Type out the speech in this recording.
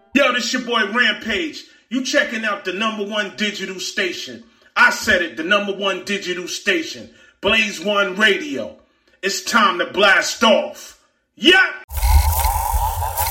Yo, this your boy Rampage. You checking out the #1 digital station. I said it, the #1 digital station. Blaze One Radio. It's time to blast off. Yeah!